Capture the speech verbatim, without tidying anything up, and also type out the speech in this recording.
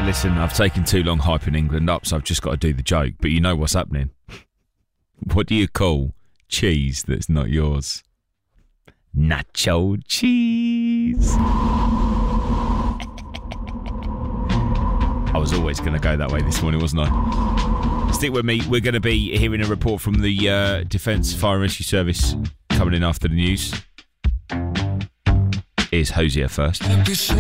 listen, I've taken too long hyping England up, so I've just got to do the joke. But you know what's happening. What do you call cheese that's not yours? Nacho cheese. I was always going to go that way this morning, wasn't I? Stick with me. We're going to be hearing a report from the uh, Defence Fire and Rescue Service coming in after the news. Here's Hosier first.